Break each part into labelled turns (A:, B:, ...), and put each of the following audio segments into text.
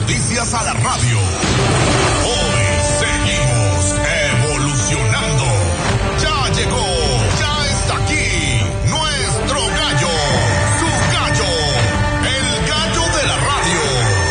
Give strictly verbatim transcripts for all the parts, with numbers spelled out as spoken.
A: noticias a la radio. Hoy seguimos evolucionando. Ya llegó, ya está aquí, nuestro gallo, su gallo, el gallo de la radio.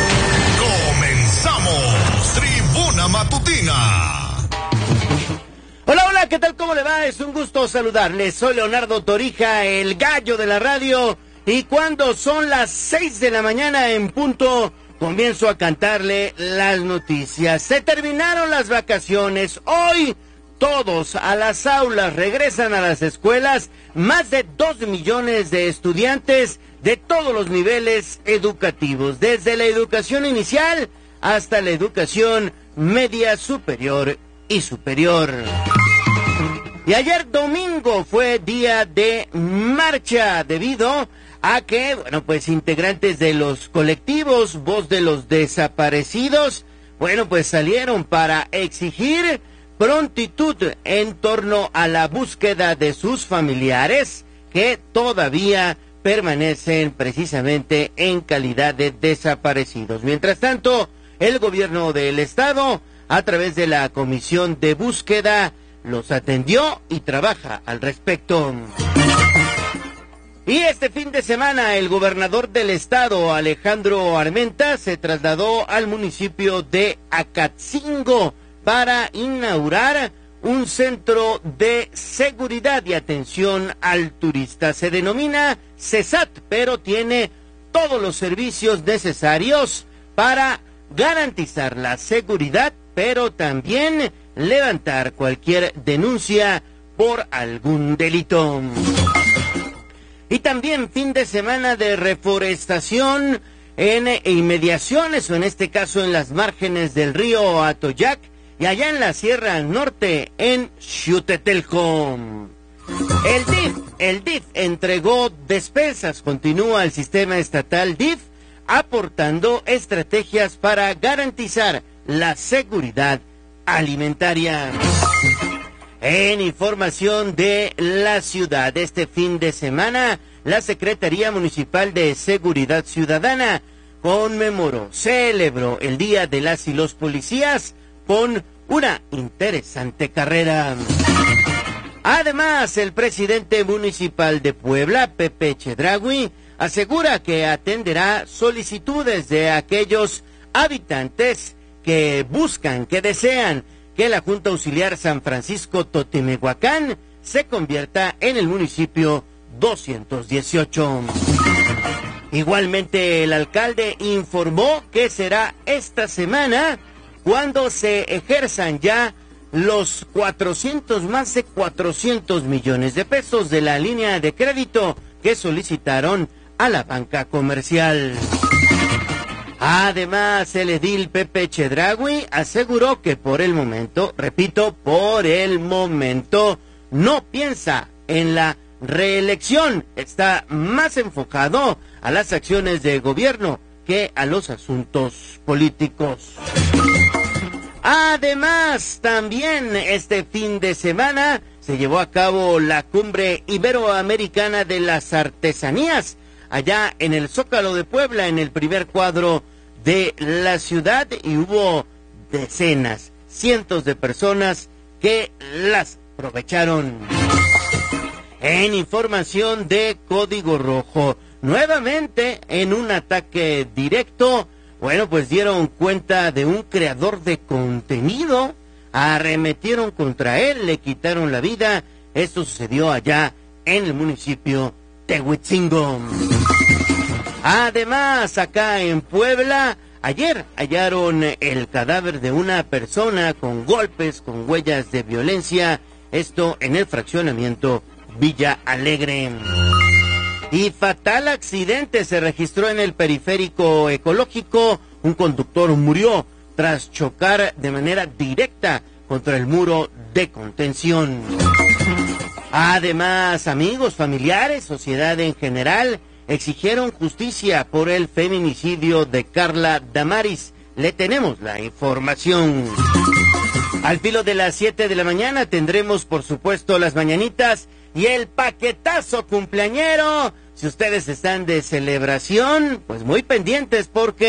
A: Comenzamos, Tribuna Matutina.
B: Hola, hola, ¿qué tal? ¿Cómo le va? Es un gusto saludarles. Soy Leonardo Torija, el gallo de la radio. Y cuando son las seis de la mañana en punto, comienzo a cantarle las noticias. Se terminaron las vacaciones. Hoy todos a las aulas, regresan a las escuelas. Más de dos millones de estudiantes de todos los niveles educativos. Desde la educación inicial hasta la educación media, superior y superior. Y ayer domingo fue día de marcha debido a que, bueno, pues integrantes de los colectivos Voz de los Desaparecidos, bueno, pues salieron para exigir prontitud en torno a la búsqueda de sus familiares que todavía permanecen precisamente en calidad de desaparecidos. Mientras tanto, el gobierno del estado, a través de la Comisión de Búsqueda, los atendió y trabaja al respecto. Y este fin de semana el gobernador del estado, Alejandro Armenta, se trasladó al municipio de Acatzingo para inaugurar un centro de seguridad y atención al turista. Se denomina CESAT, pero tiene todos los servicios necesarios para garantizar la seguridad, pero también levantar cualquier denuncia por algún delito. Y también fin de semana de reforestación en inmediaciones, o en este caso en las márgenes del río Atoyac, y allá en la Sierra Norte, en Xutetelco. El D I F, el D I F entregó despensas, continúa el sistema estatal D I F, aportando estrategias para garantizar la seguridad alimentaria. En información de la ciudad, este fin de semana, la Secretaría Municipal de Seguridad Ciudadana conmemoró, celebró el Día de las y los Policías con una interesante carrera. Además, el presidente municipal de Puebla, Pepe Chedraui, asegura que atenderá solicitudes de aquellos habitantes que buscan, que desean que la Junta Auxiliar San Francisco Totimehuacán se convierta en el municipio doscientos dieciocho. Igualmente, el alcalde informó que será esta semana cuando se ejerzan ya los cuatrocientos, más de cuatrocientos millones de pesos de la línea de crédito que solicitaron a la banca comercial. Además, el edil Pepe Chedraui aseguró que por el momento, repito, por el momento, no piensa en la reelección. Está más enfocado a las acciones de gobierno que a los asuntos políticos. Además, también este fin de semana se llevó a cabo la Cumbre Iberoamericana de las Artesanías, allá en el Zócalo de Puebla, en el primer cuadro de la ciudad, y hubo decenas, cientos de personas que las aprovecharon. En información de Código Rojo, nuevamente en un ataque directo, bueno, pues dieron cuenta de un creador de contenido, arremetieron contra él, le quitaron la vida. Esto sucedió allá en el municipio de Huitzingo. Además, acá en Puebla, ayer hallaron el cadáver de una persona con golpes, con huellas de violencia, esto en el fraccionamiento Villa Alegre. Y fatal accidente se registró en el periférico ecológico. Un conductor murió tras chocar de manera directa contra el muro de contención. Además, amigos, familiares, sociedad en general, exigieron justicia por el feminicidio de Carla Damaris. Le tenemos la información. Al filo de las siete de la mañana tendremos, por supuesto, las mañanitas y el paquetazo cumpleañero. Si ustedes están de celebración, pues muy pendientes, porque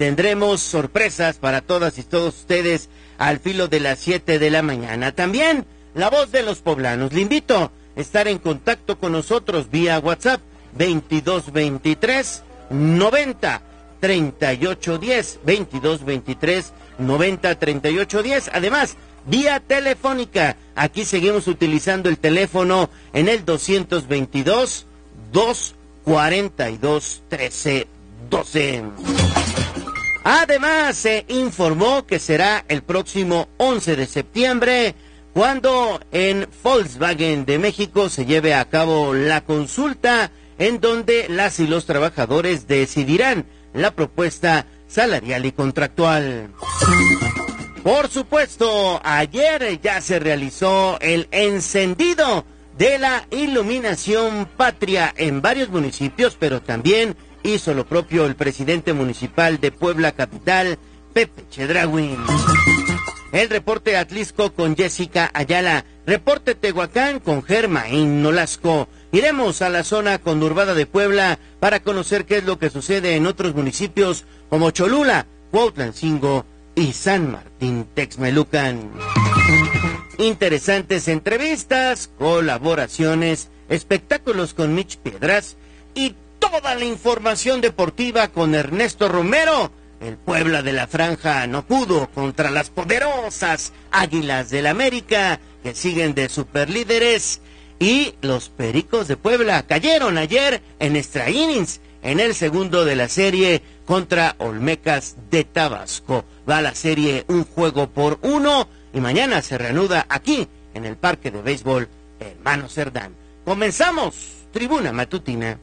B: tendremos sorpresas para todas y todos ustedes al filo de las siete de la mañana. También la voz de los poblanos. Le invito a estar en contacto con nosotros vía WhatsApp veintidós veintitrés noventa treinta y ocho diez, veintidós veintitrés noventa treinta y ocho diez. Además, vía telefónica, aquí seguimos utilizando el teléfono en el doscientos veintidós, doscientos cuarenta y dos, trece doce. Además, se informó que será el próximo once de septiembre cuando en Volkswagen de México se lleve a cabo la consulta en donde las y los trabajadores decidirán la propuesta salarial y contractual. Por supuesto, ayer ya se realizó el encendido de la iluminación patria en varios municipios, pero también hizo lo propio el presidente municipal de Puebla Capital, Pepe Chedraui. El reporte Atlisco con Jessica Ayala. Reporte Tehuacán con Germaín Nolasco. Iremos a la zona conurbada de Puebla para conocer qué es lo que sucede en otros municipios como Cholula, Cuautlancingo y San Martín Texmelucan. Interesantes entrevistas, colaboraciones, espectáculos con Mitch Piedras y toda la información deportiva con Ernesto Romero. El Puebla de la Franja no pudo contra las poderosas Águilas del América, que siguen de superlíderes, y los Pericos de Puebla cayeron ayer en extra innings en el segundo de la serie contra Olmecas de Tabasco. Va la serie un juego por uno y mañana se reanuda aquí en el Parque de Béisbol Hermano Cerdán. Comenzamos, Tribuna Matutina.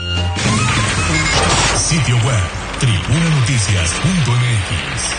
A: Sitio web, tribuna noticias punto m x.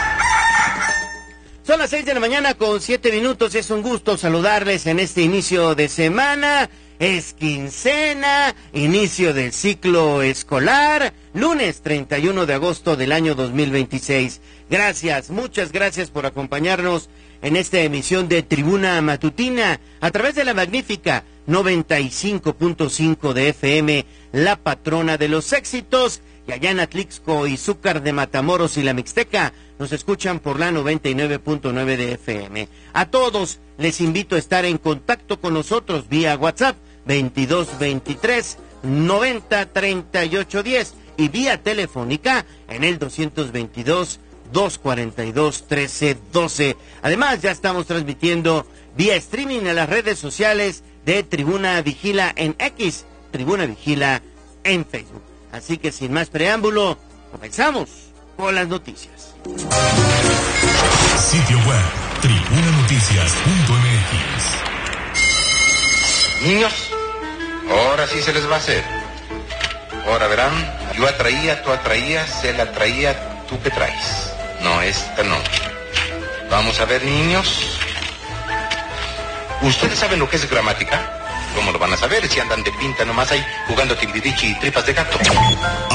B: Son las seis de la mañana con siete minutos. Es un gusto saludarles en este inicio de semana. Es quincena, inicio del ciclo escolar, lunes treinta y uno de agosto del año dos mil veintiséis. Gracias, muchas gracias por acompañarnos en esta emisión de Tribuna Matutina a través de la magnífica noventa y cinco punto cinco de F M, la patrona de los éxitos, y allá en Atlixco, Izúcar de Matamoros y la Mixteca nos escuchan por la noventa y nueve punto nueve de F M. A todos les invito a estar en contacto con nosotros vía WhatsApp veintidós veintitrés noventa treinta y ocho diez y vía telefónica en el doscientos veintidós, doscientos cuarenta y dos, trece doce. Además, ya estamos transmitiendo vía streaming a las redes sociales de Tribuna Vigila en X, Tribuna Vigila en Facebook. Así que sin más preámbulo, comenzamos con las noticias.
A: Sitio web, tribuna noticias punto m x.
C: Niños, ahora sí se les va a hacer. Ahora verán, yo atraía, tú atraías, él atraía, tú que traes. No, esta no. Vamos a ver, niños. ¿Ustedes saben lo que es gramática? ¿Cómo lo van a saber si andan de pinta nomás ahí jugando timbirichi y tripas de gato?